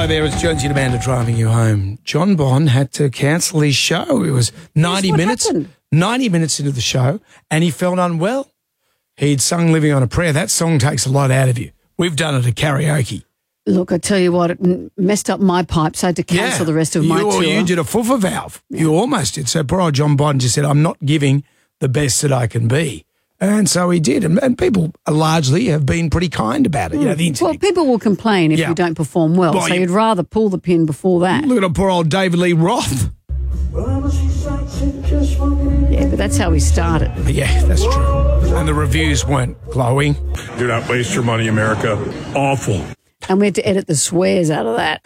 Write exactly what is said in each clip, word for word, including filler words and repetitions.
Hello there, it's Jonesy and Amanda driving you home. John Bon had to cancel his show. It was ninety Yes, what minutes, happened? ninety minutes into the show, and he felt unwell. He'd sung Living on a Prayer. That song takes a lot out of you. We've done it at karaoke. Look, I tell you what, it m- messed up my pipes. I had to cancel the rest of my you, tour. You did a foofer valve. Yeah. You almost did. So poor old John Bon just said, I'm not giving the best that I can be. And so he did. And, and people largely have been pretty kind about it. Mm. You know, the interview. Well, people will complain if yeah. you don't perform well. well so you, you'd rather pull the pin before that. Look at poor old David Lee Roth. Yeah, but that's how we started. Yeah, that's true. And the reviews weren't glowing. Do not waste your money, America. Awful. And we had to edit the swears out of that.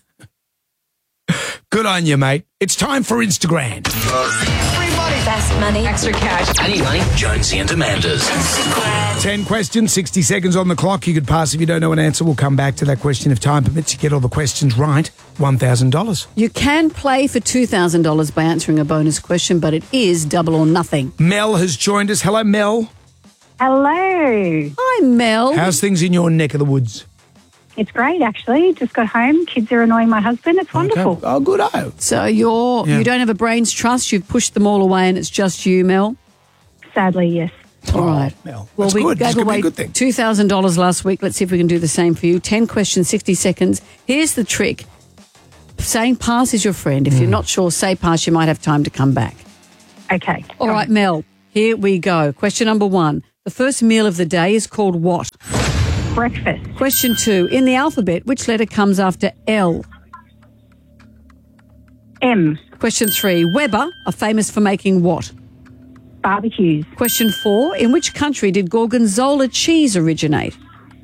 Good on you, mate. It's time for Instagram. Best money, extra cash. Any money? Jonesy and Amanda's. Instagram. Ten questions, sixty seconds on the clock. You could pass if you don't know an answer. We'll come back to that question if time permits. You get all the questions right, one thousand dollars. You can play for two thousand dollars by answering a bonus question, but it is double or nothing. Mel has joined us. Hello, Mel. Hello. Hi, Mel. How's things in your neck of the woods? It's great, actually. Just got home. Kids are annoying my husband. It's wonderful. Okay. Oh, good. Oh. So you're, Yeah. you don't have a brain's trust. You've pushed them all away and it's just you, Mel? Sadly, yes. All right. Oh, Mel. Well, That's we good. This gave could be away a good thing. two thousand dollars last week. Let's see if we can do the same for you. ten questions, sixty seconds. Here's the trick. Saying pass is your friend. If Mm. you're not sure, say pass. You might have time to come back. Okay. All right, Mel, here we go. Question number one. The first meal of the day is called what? Breakfast. Question two. In the alphabet, which letter comes after L? M. Question three. Weber are famous for making what? Barbecues. Question four. In which country did Gorgonzola cheese originate?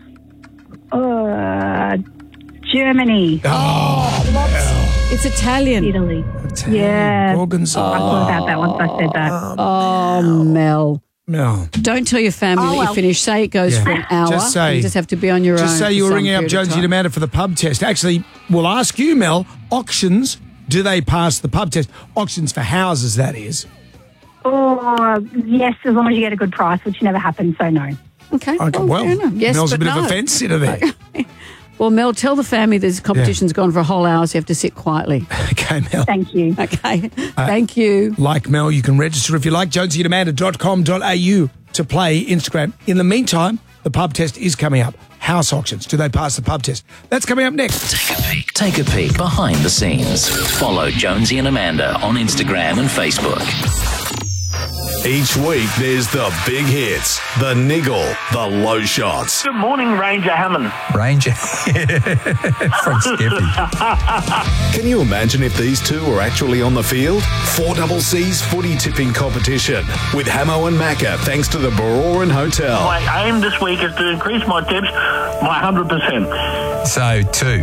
Uh, Germany. It's Italian. Italy. Italian Yeah. Gorgonzola. I thought about that once I said that. Oh, Mel. Mel. Don't tell your family Oh, that well. you finished. Say it goes Yeah. for an hour. Just say- You just have to be on your own. Just say you for were some ringing up period of Jonesy time. and Amanda for the pub test. Actually, we'll ask you, Mel, auctions, do they pass the pub test? Auctions for houses, that is. Oh, yes, as long as you get a good price, which never happens, so no. Okay. Okay, well, fair enough. Yes, Mel's a but bit no. of a fence sitter there. Well, Mel, tell the family this competition's gone for a whole hour, so you have to sit quietly. Okay, Mel. Thank you. Okay. Thank you. Like Mel, you can register if you like, jonesy and amanda dot com dot a u to play Instagram. In the meantime, the pub test is coming up. House auctions, do they pass the pub test? That's coming up next. Take a peek. Take a peek behind the scenes. Follow Jonesy and Amanda on Instagram and Facebook. Each week, there's the big hits, the niggle, the low shots. Good morning, Ranger Hammond. Ranger from Skippy. Can you imagine if these two were actually on the field? four double C's footy tipping competition with Hamo and Macca, thanks to the Baroran Hotel. My aim this week is to increase my tips by one hundred percent. So, two.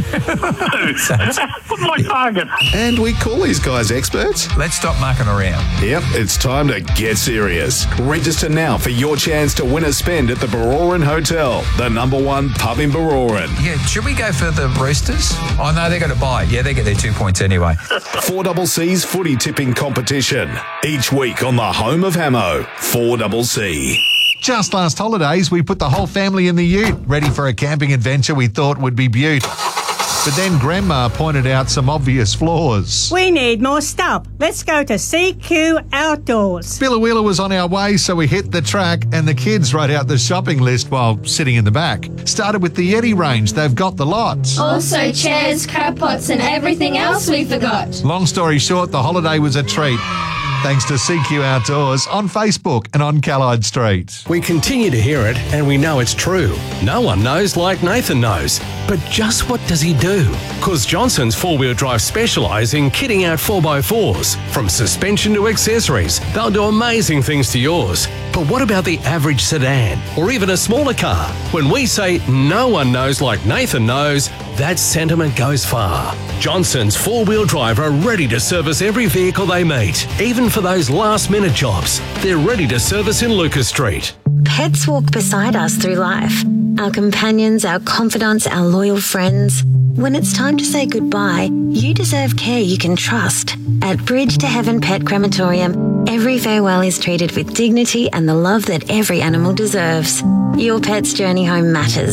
What's my target? And we call these guys experts. Let's stop mucking around. Yep, it's time to get serious. Register now for your chance to win a spend at the Baroran Hotel, the number one pub in Baroran. Yeah, should we go for the Roosters? Oh, no, they're going to buy. Yeah, they get their two points anyway. four double C's footy tipping competition. Each week on the home of Hamo, four double C. Just last holidays, we put the whole family in the ute, ready for a camping adventure we thought would be beaut. But then Grandma pointed out some obvious flaws. We need more stuff. Let's go to C Q Outdoors. Billawheeler was on our way, so we hit the track, and the kids wrote out the shopping list while sitting in the back. Started with the Yeti range. They've got the lots. Also chairs, crab pots and everything else we forgot. Long story short, the holiday was a treat. Thanks to C Q Outdoors on Facebook and on Callide Street. We continue to hear it, and we know it's true. No one knows like Nathan knows. But just what does he do? Because Johnson's four-wheel drive specialise in kitting out four by fours. From suspension to accessories, they'll do amazing things to yours. But what about the average sedan, or even a smaller car? When we say no one knows like Nathan knows, that sentiment goes far. Johnson's four-wheel drive are ready to service every vehicle they meet, even for those last-minute jobs. They're ready to service in Lucas Street. Pets walk beside us through life. Our companions, our confidants, our loyal friends. When it's time to say goodbye, you deserve care you can trust. At Bridge to Heaven Pet Crematorium, every farewell is treated with dignity and the love that every animal deserves. Your pet's journey home matters.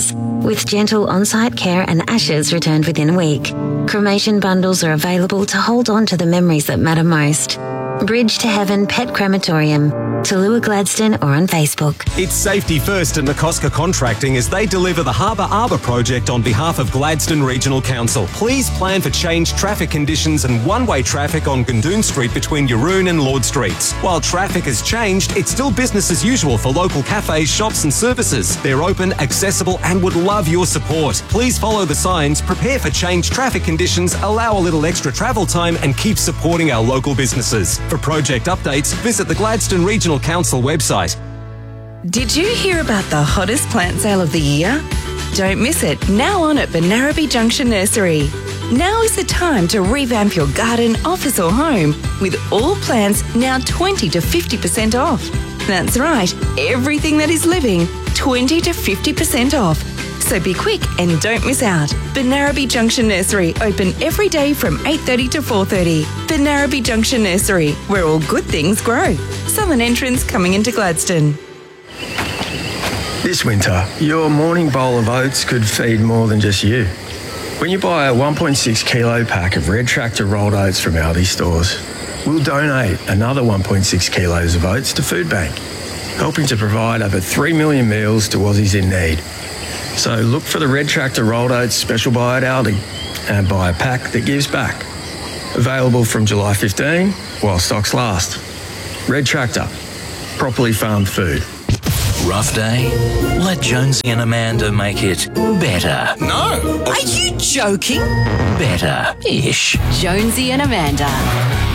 with gentle on-site care and ashes returned within a week. Cremation bundles are available to hold on to the memories that matter most. Bridge to Heaven Pet Crematorium, Tallulah Gladstone, or on Facebook. It's safety first at McCosker Contracting as they deliver the Harbour Arbour project on behalf of Gladstone Regional Council. Please plan for changed traffic conditions and one-way traffic on Gundoon Street between Yaroon and Lord Streets. While traffic has changed, it's still business as usual for local cafes, shops and services. They're open, accessible and would love your support. Please follow the signs, prepare for changed traffic conditions, allow a little extra travel time and keep supporting our local businesses. For project updates, visit the Gladstone Regional Council website. Did you hear about the hottest plant sale of the year? Don't miss it, now on at Benarabi Junction Nursery. Now is the time to revamp your garden, office or home with all plants now twenty to fifty percent off. That's right, everything that is living, twenty to fifty percent off. So be quick and don't miss out. Benarabi Junction Nursery, open every day from eight thirty to four thirty. Benarabi Junction Nursery, where all good things grow. Southern entrance coming into Gladstone. This winter, your morning bowl of oats could feed more than just you. When you buy a one point six kilo pack of Red Tractor rolled oats from Aldi stores, we'll donate another one point six kilos of oats to Food Bank, helping to provide over three million meals to Aussies in need. So look for the Red Tractor rolled oats special buy at Aldi and buy a pack that gives back. Available from July fifteenth while stocks last. Red Tractor, properly farmed food. Rough day? Let Jonesy and Amanda make it better. No. Are you joking? Better-ish. Jonesy and Amanda.